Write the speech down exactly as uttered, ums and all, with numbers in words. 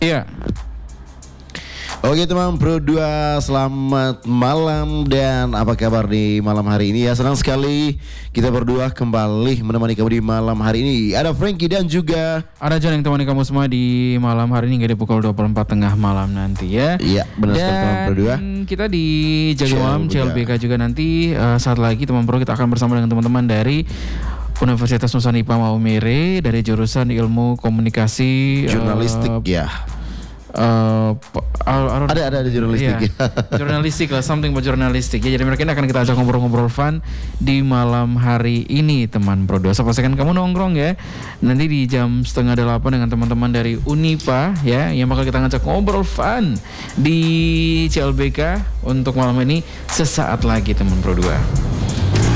Iya. Oke teman Pro dua, selamat malam dan apa kabar di malam hari ini ya. Senang sekali kita berdua kembali menemani kamu di malam hari ini. Ada Frankie dan juga ada John yang temani kamu semua di malam hari ini, hingga di pukul dua puluh empat tengah malam nanti ya. Iya benar sekali teman Pro dua. Kita di Jaga Malam C L B K juga nanti uh, saat lagi teman Pro, kita akan bersama dengan teman-teman dari Universitas Nusa Nipah Maumere dari jurusan Ilmu Komunikasi Jurnalistik uh, ya. Uh, uh, ada ada ada jurnalistik iya, ya. Jurnalistik lah, something about jurnalistik ya. Jadi mereka ini akan kita ajak ngobrol-ngobrol fun di malam hari ini teman Pro dua. So, pastikan kamu nongkrong ya. Nanti di jam setengah delapan dengan teman-teman dari Unipa ya, yang bakal kita ngajak ngobrol fun di C L B K untuk malam ini sesaat lagi teman Pro dua.